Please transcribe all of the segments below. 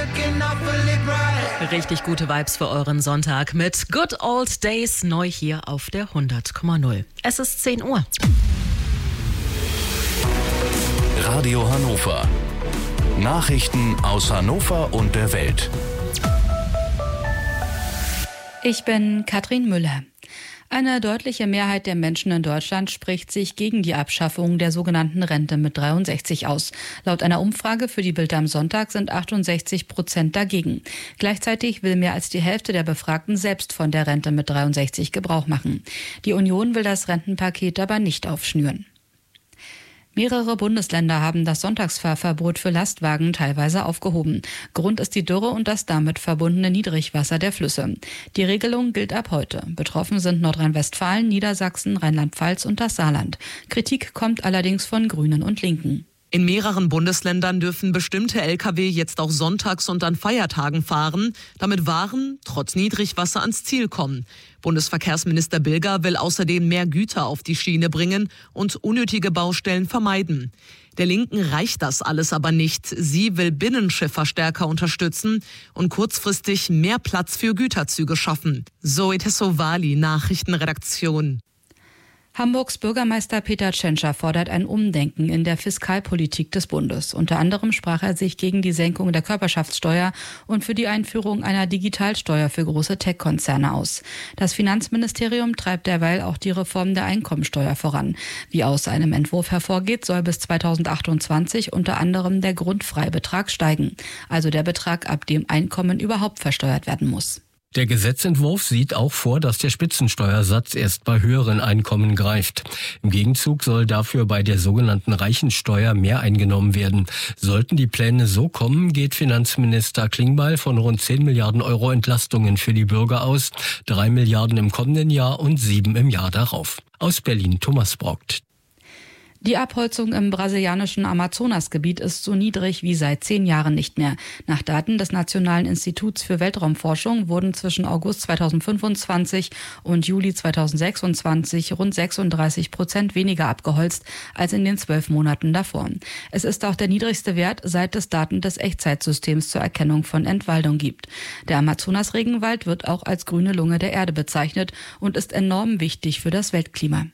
Richtig gute Vibes für euren Sonntag mit Good Old Days, neu hier auf der 100,0. Es ist 10 Uhr. Radio Hannover. Nachrichten aus Hannover und der Welt. Ich bin Katrin Müller. Eine deutliche Mehrheit der Menschen in Deutschland spricht sich gegen die Abschaffung der sogenannten Rente mit 63 aus. Laut einer Umfrage für die Bild am Sonntag sind 68% dagegen. Gleichzeitig will mehr als die Hälfte der Befragten selbst von der Rente mit 63 Gebrauch machen. Die Union will das Rentenpaket aber nicht aufschnüren. Mehrere Bundesländer haben das Sonntagsfahrverbot für Lastwagen teilweise aufgehoben. Grund ist die Dürre und das damit verbundene Niedrigwasser der Flüsse. Die Regelung gilt ab heute. Betroffen sind Nordrhein-Westfalen, Niedersachsen, Rheinland-Pfalz und das Saarland. Kritik kommt allerdings von Grünen und Linken. In mehreren Bundesländern dürfen bestimmte Lkw jetzt auch sonntags und an Feiertagen fahren, damit Waren trotz Niedrigwasser ans Ziel kommen. Bundesverkehrsminister Bilger will außerdem mehr Güter auf die Schiene bringen und unnötige Baustellen vermeiden. Der Linken reicht das alles aber nicht. Sie will Binnenschiffer stärker unterstützen und kurzfristig mehr Platz für Güterzüge schaffen. Zoe Tessovali, Nachrichtenredaktion. Hamburgs Bürgermeister Peter Tschentscher fordert ein Umdenken in der Fiskalpolitik des Bundes. Unter anderem sprach er sich gegen die Senkung der Körperschaftssteuer und für die Einführung einer Digitalsteuer für große Tech-Konzerne aus. Das Finanzministerium treibt derweil auch die Reform der Einkommensteuer voran. Wie aus einem Entwurf hervorgeht, soll bis 2028 unter anderem der Grundfreibetrag steigen, also der Betrag, ab dem Einkommen überhaupt versteuert werden muss. Der Gesetzentwurf sieht auch vor, dass der Spitzensteuersatz erst bei höheren Einkommen greift. Im Gegenzug soll dafür bei der sogenannten Reichensteuer mehr eingenommen werden. Sollten die Pläne so kommen, geht Finanzminister Klingbeil von rund 10 Milliarden Euro Entlastungen für die Bürger aus, 3 Milliarden im kommenden Jahr und 7 im Jahr darauf. Aus Berlin Thomas Brockt. Die Abholzung im brasilianischen Amazonasgebiet ist so niedrig wie seit 10 Jahren nicht mehr. Nach Daten des Nationalen Instituts für Weltraumforschung wurden zwischen August 2025 und Juli 2026 rund 36% weniger abgeholzt als in den 12 Monaten davor. Es ist auch der niedrigste Wert, seit es Daten des Echtzeitsystems zur Erkennung von Entwaldung gibt. Der Amazonas-Regenwald wird auch als grüne Lunge der Erde bezeichnet und ist enorm wichtig für das Weltklima.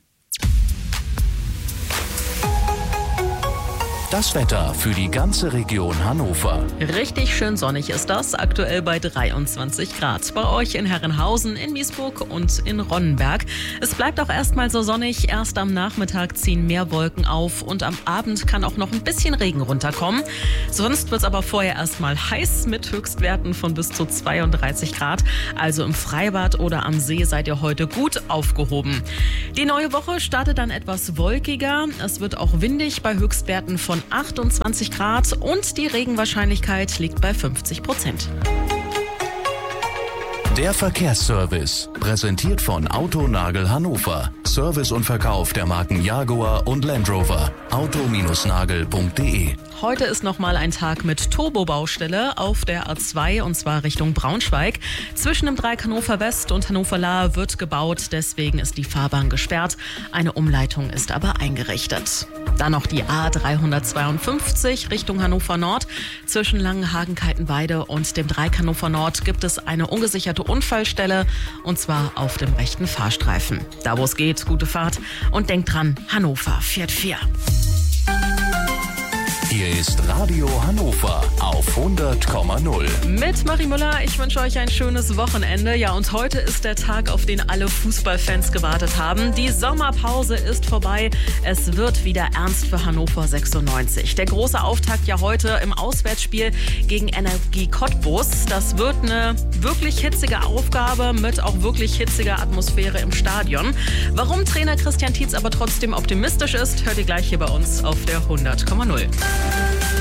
Das Wetter für die ganze Region Hannover. Richtig schön sonnig ist das, aktuell bei 23 Grad. Bei euch in Herrenhausen, in Miesburg und in Ronnenberg. Es bleibt auch erstmal so sonnig. Erst am Nachmittag ziehen mehr Wolken auf und am Abend kann auch noch ein bisschen Regen runterkommen. Sonst wird es aber vorher erstmal heiß mit Höchstwerten von bis zu 32 Grad. Also im Freibad oder am See seid ihr heute gut aufgehoben. Die neue Woche startet dann etwas wolkiger. Es wird auch windig bei Höchstwerten von 28 Grad und die Regenwahrscheinlichkeit liegt bei 50%. Der Verkehrsservice, präsentiert von Autonagel Hannover. Service und Verkauf der Marken Jaguar und Land Rover. auto-nagel.de. Heute ist nochmal ein Tag mit Turbobaustelle auf der A2 und zwar Richtung Braunschweig. Zwischen dem Dreieck Hannover West und Hannover Lahr wird gebaut, deswegen ist die Fahrbahn gesperrt. Eine Umleitung ist aber eingerichtet. Dann noch die A352 Richtung Hannover Nord. Zwischen Langenhagen-Kaltenweide und dem Dreieck Hannover Nord gibt es eine ungesicherte Unfallstelle und zwar auf dem rechten Fahrstreifen. Da wo es geht, gute Fahrt und denkt dran, Hannover fährt fair. Hier ist Radio Hannover auf 100,0. Mit Marie Müller, ich wünsche euch ein schönes Wochenende. Ja, und heute ist der Tag, auf den alle Fußballfans gewartet haben. Die Sommerpause ist vorbei. Es wird wieder ernst für Hannover 96. Der große Auftakt ja heute im Auswärtsspiel gegen Energie Cottbus. Das wird eine wirklich hitzige Aufgabe mit auch wirklich hitziger Atmosphäre im Stadion. Warum Trainer Christian Tietz aber trotzdem optimistisch ist, hört ihr gleich hier bei uns auf der 100,0.